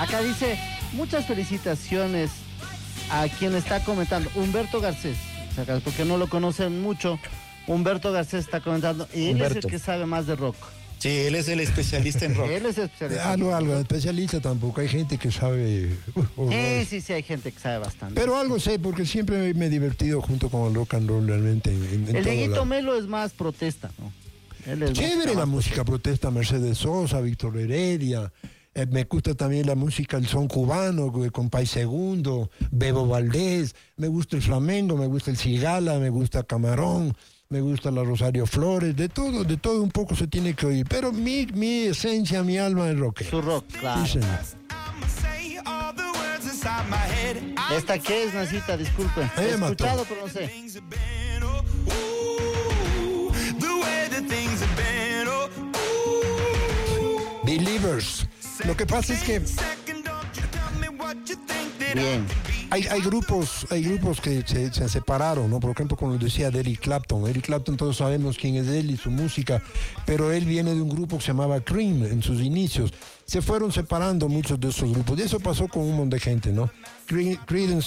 Acá dice, muchas felicitaciones a quien está comentando, Humberto Garcés, o sea, porque no lo conocen mucho. Humberto Garcés está comentando, y él es el que sabe más de rock. Sí, él es el especialista en rock. Él es especialista. Algo especialista tampoco, hay gente que sabe. Sí, hay gente que sabe bastante. Pero algo sé, porque siempre me he divertido junto con el rock and roll realmente. El Dieguito Melo es más protesta, ¿no? Él es chévere la música protesta, Mercedes Sosa, Víctor Heredia. Me gusta también la música, el son cubano, con País Segundo, Bebo Valdés. Me gusta el flamenco, me gusta el cigala, me gusta Camarón, me gusta la Rosario Flores. De todo un poco se tiene que oír. Pero mi esencia, mi alma es rockera. Su rock, claro. Sí, ¿Esta qué es, Nacita? Disculpe. He escuchado, pero no sé. Believers. Lo que pasa es que bien. Hay grupos que se separaron, ¿no? Por ejemplo, como decía de Eric Clapton. Eric Clapton, todos sabemos quién es él y su música, pero él viene de un grupo que se llamaba Cream en sus inicios. Se fueron separando muchos de esos grupos, y eso pasó con un montón de gente, ¿no? Creedence,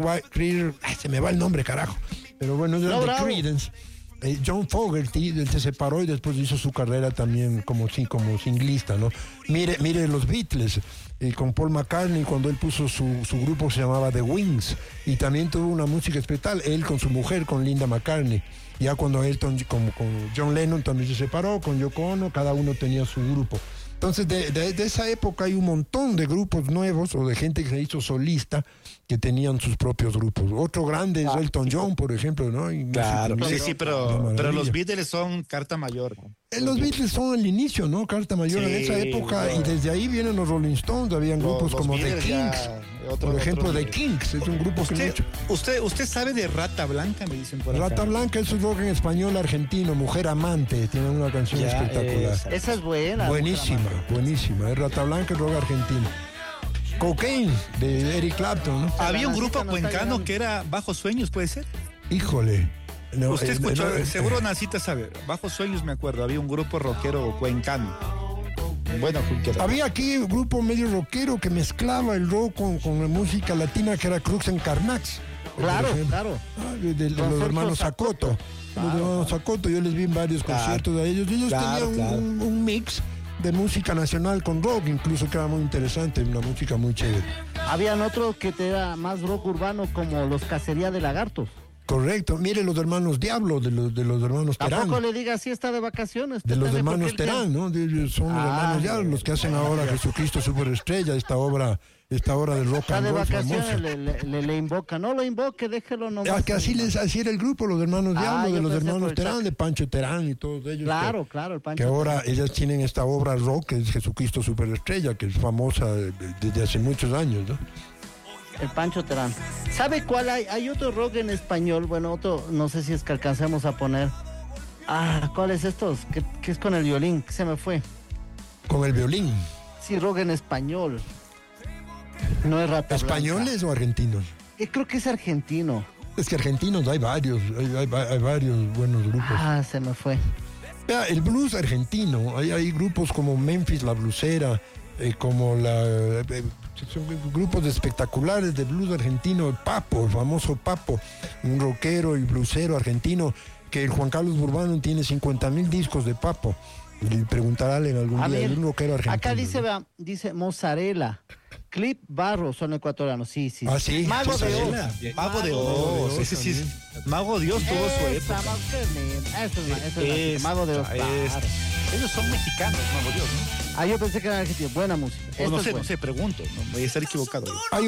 se me va el nombre, carajo. Pero bueno, de Creedence. John Fogerty, él se separó y después hizo su carrera también como singlista, ¿no? Mire los Beatles, con Paul McCartney, cuando él puso su grupo se llamaba The Wings, y también tuvo una música especial, él con su mujer, con Linda McCartney. Ya cuando Elton, con John Lennon también se separó, con Yoko Ono, cada uno tenía su grupo. Entonces, de esa época hay un montón de grupos nuevos o de gente que se hizo solista que tenían sus propios grupos. Otro grande es Elton John, por ejemplo, ¿no? Claro, sí, pero los Beatles son carta mayor, ¿no? Los Beatles son el inicio, ¿no? Carta mayor en esa época, y desde ahí vienen los Rolling Stones, habían grupos como The Kinks. Por ejemplo, The Kinks, es un grupo que mucho. ¿Usted sabe de Rata Blanca, me dicen por acá? Rata Blanca es un rock en español argentino, Mujer Amante, tiene una canción espectacular. Esa es buena. Buenísima, es Rata Blanca, es rock argentino. Cocaine, de Eric Clapton, ¿no? Había un grupo cuencano que era Bajo Sueños, ¿puede ser? Híjole. No, usted escuchó, seguro Nacita sabe, Bajo Sueños me acuerdo, había un grupo rockero cuencano. Bueno, había aquí un grupo medio rockero que mezclaba el rock con la música latina, que era Crux en Carnax. Claro. De los hermanos Sacoto. Los hermanos Sacoto, yo les vi en varios conciertos de ellos. Ellos tenían un mix de música nacional con rock, incluso, que era muy interesante, una música muy chévere. Habían otros que te era más rock urbano, como los Cacería de Lagartos. Correcto, mire los hermanos Diablo, de los hermanos Terán. Tampoco le diga si está de vacaciones. De los hermanos Terán, ¿no? Son los hermanos Diablo, los que hacen ahora Jesucristo Superestrella, esta obra de rock and roll famosa. Está de vacaciones, le invoca, no lo invoque, déjelo nomás. Que así era el grupo, los hermanos Diablo, de los hermanos Terán, de Pancho Terán y todos ellos. Claro, el Pancho. Que ahora ellas tienen esta obra rock, que es Jesucristo Superestrella, que es famosa desde hace muchos años, ¿no? El Pancho Terán. ¿Sabe cuál hay? Hay otro rock en español, bueno, otro, no sé si es que alcancemos a poner. ¿Cuál es estos? ¿Qué es con el violín? ¿Qué se me fue? ¿Con el violín? Sí, rock en español. No es Rata ¿Españoles Blanca. O argentinos? Creo que es argentino. Es que argentinos hay varios buenos grupos. Se me fue. El blues argentino, hay grupos como Memphis, la blusera, como son grupos espectaculares de blues argentino, el Papo, el famoso Papo, un rockero y blusero argentino, que el Juan Carlos Burbano tiene 50,000 discos de Papo. Y preguntarle en algún día, un rockero argentino. Acá dice Mozzarella, Clip Barro, son ecuatorianos, sí. Sí. Mago de Oz. Mago de Oz, ese sí es. Mago Dios tuvo su época. Mago de Oz. Ellos son mexicanos, Mago Dios, ¿no? Yo pensé que eran argentinos. Buena música. No sé, pregunto, no voy a estar equivocado.